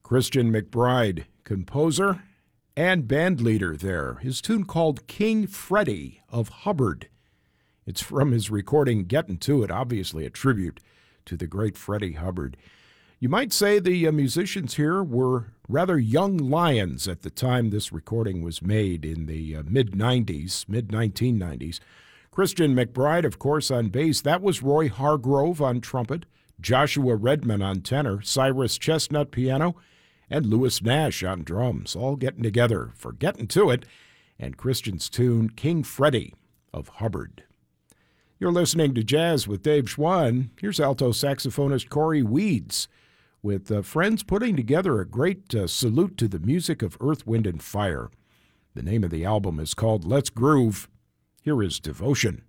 Christian McBride, composer and band leader there. His tune called King Freddie of Hubbard. It's from his recording Gettin' To It, obviously a tribute to the great Freddie Hubbard. You might say the musicians here were rather young lions at the time this recording was made in the mid-1990s. Christian McBride, of course, on bass. That was Roy Hargrove on trumpet, Joshua Redman on tenor, Cyrus Chestnut piano, and Lewis Nash on drums, all getting together for Gettin' To It and Christian's tune, King Freddie of Hubbard. You're listening to Jazz with Dave Schwann. Here's alto saxophonist Corey Weeds with friends putting together a great salute to the music of Earth, Wind, and Fire. The name of the album is called Let's Groove. Here is Devotion.